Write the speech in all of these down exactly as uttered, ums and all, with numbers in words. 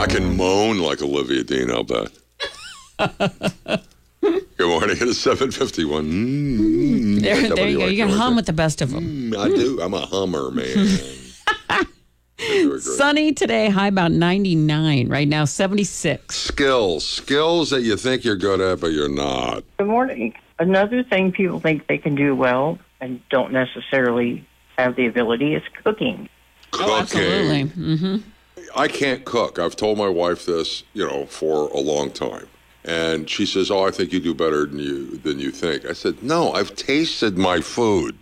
I can moan like Olivia Dean, I'll bet. Good morning. It is seven fifty-one. Mm, there, there you go. You can hum with the best of them. Mm, I do. I'm a hummer, man. Sunny today, high about ninety-nine. Right now, seventy-six. Skills. Skills that you think you're good at, but you're not. Good morning. Another thing people think they can do well and don't necessarily have the ability is cooking. Cooking. Oh, absolutely. Mm-hmm. I can't cook. I've told my wife this, you know, for a long time. And she says, oh, I think you do better than you than you think. I said, no, I've tasted my food.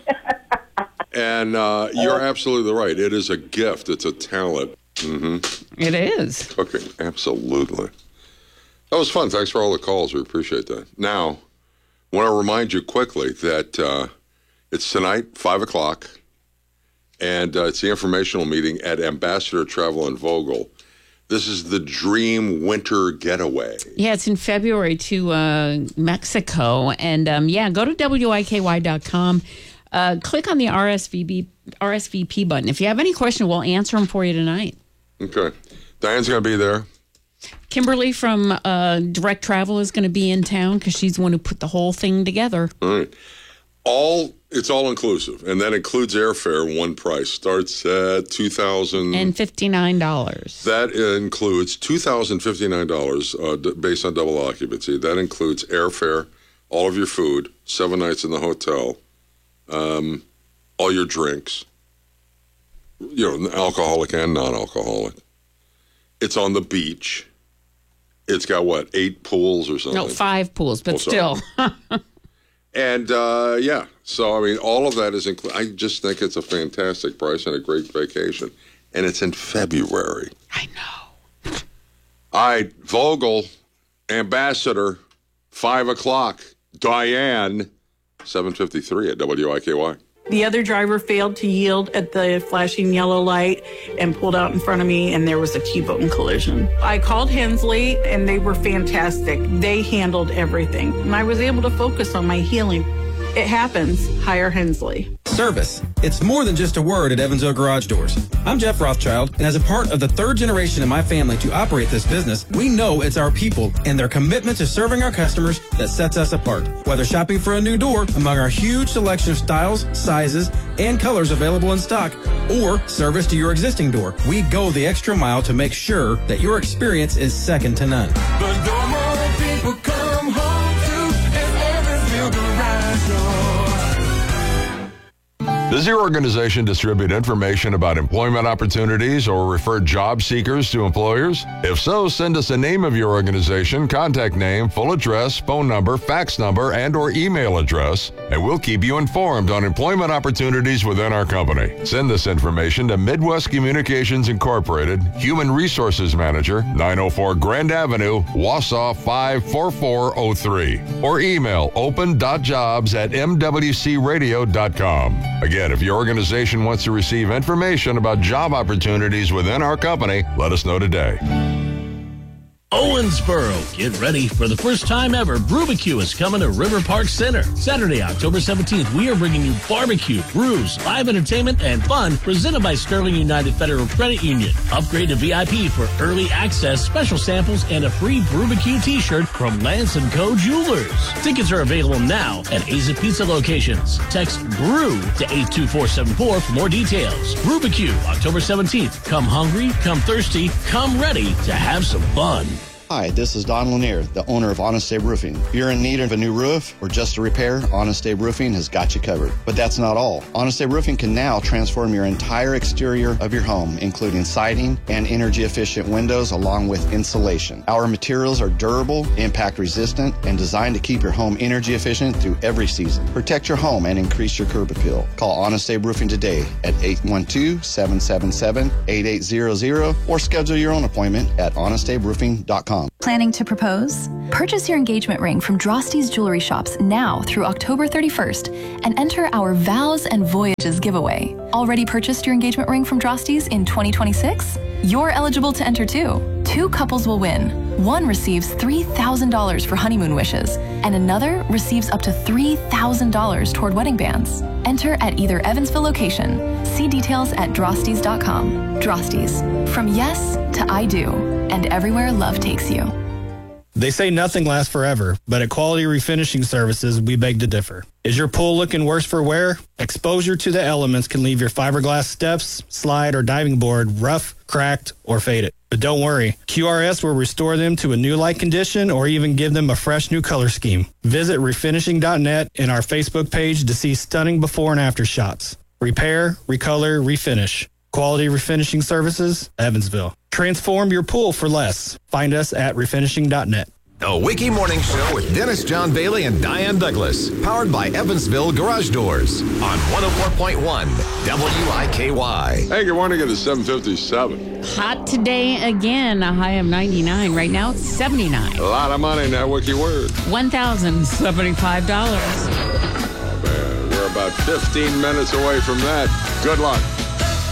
And uh, you're absolutely right. It is a gift. It's a talent. Mm-hmm. It is. Cooking, absolutely. That was fun. Thanks for all the calls. We appreciate that. Now, I want to remind you quickly that uh, it's tonight, five o'clock, and uh, it's the informational meeting at Ambassador Travel and Vogel. This is the dream winter getaway. Yeah, it's in February to uh, Mexico. And, um, yeah, go to W I K Y dot com. Uh, click on the R S V P, R S V P button. If you have any question, we'll answer them for you tonight. Okay. Diane's going to be there. Kimberly from uh, Direct Travel is going to be in town because she's the one who put the whole thing together. All right. All it's all inclusive, and that includes airfare. One price starts at two thousand and fifty nine dollars. That includes two thousand fifty nine dollars uh, d- based on double occupancy. That includes airfare, all of your food, seven nights in the hotel, um, all your drinks. You know, alcoholic and non-alcoholic. It's on the beach. It's got what, eight pools or something? No, five pools, but oh, still. And, uh, yeah, so, I mean, all of that is included. I just think it's a fantastic price and a great vacation. And it's in February. I know. All right, Vogel, Ambassador, five o'clock. Diane, seven fifty-three at W I K Y. The other driver failed to yield at the flashing yellow light and pulled out in front of me, and there was a T-bone collision. I called Hensley, and they were fantastic. They handled everything, and I was able to focus on my healing. It happens. Hire Hensley. Service. It's more than just a word at Evansville Garage Doors. I'm Jeff Rothschild, and as a part of the third generation in my family to operate this business, we know it's our people and their commitment to serving our customers that sets us apart. Whether shopping for a new door among our huge selection of styles, sizes, and colors available in stock, or service to your existing door, we go the extra mile to make sure that your experience is second to none. The door more people come home to is Evansville Garage Doors. Does your organization distribute information about employment opportunities or refer job seekers to employers? If so, send us a name of your organization, contact name, full address, phone number, fax number, and or email address, and we'll keep you informed on employment opportunities within our company. Send this information to Midwest Communications Incorporated, Human Resources Manager, nine oh four Grand Avenue, Wausau five four four oh three, or email open dot jobs at m w c radio dot com. Again, if your organization wants to receive information about job opportunities within our company, let us know today. Owensboro, get ready for the first time ever. Brewbecue is coming to River Park Center. Saturday, October seventeenth, we are bringing you barbecue, brews, live entertainment, and fun presented by Sterling United Federal Credit Union. Upgrade to V I P for early access, special samples, and a free Brewbecue t-shirt from Lance and Co. Jewelers. Tickets are available now at Aza Pizza locations. Text BREW to eight two four seven four for more details. Brewbecue, October seventeenth. Come hungry, come thirsty, come ready to have some fun. Hi, this is Don Lanier, the owner of Honest Abe Roofing. If you're in need of a new roof or just a repair, Honest Abe Roofing has got you covered. But that's not all. Honest Abe Roofing can now transform your entire exterior of your home, including siding and energy-efficient windows along with insulation. Our materials are durable, impact-resistant, and designed to keep your home energy-efficient through every season. Protect your home and increase your curb appeal. Call Honest Abe Roofing today at eight one two, seven seven seven, eight eight zero zero or schedule your own appointment at honest abe roofing dot com. Planning to propose? Purchase your engagement ring from Drosty's Jewelry Shops now through October thirty-first and enter our Vows and Voyages giveaway. Already purchased your engagement ring from Drosty's in twenty twenty-six? You're eligible to enter too. Two couples will win. One receives three thousand dollars for honeymoon wishes, and another receives up to three thousand dollars toward wedding bands. Enter at either Evansville location. See details at drosties dot com. Drosties, from yes to I do, and everywhere love takes you. They say nothing lasts forever, but at Quality Refinishing Services, we beg to differ. Is your pool looking worse for wear? Exposure to the elements can leave your fiberglass steps, slide, or diving board rough, cracked, or faded. But don't worry, Q R S will restore them to a new like condition or even give them a fresh new color scheme. Visit refinishing dot net and our Facebook page to see stunning before and after shots. Repair, recolor, refinish. Quality Refinishing Services, Evansville. Transform your pool for less. Find us at refinishing dot net. The Wiki Morning Show with Dennis John Bailey and Diane Douglas. Powered by Evansville Garage Doors on one oh four point one W I K Y. Hey, good morning. It is seven fifty-seven. Hot today again, a high of ninety-nine. Right now it's seventy-nine. A lot of money in that Wiki word. one thousand seventy-five dollars. Oh, man. We're about fifteen minutes away from that. Good luck.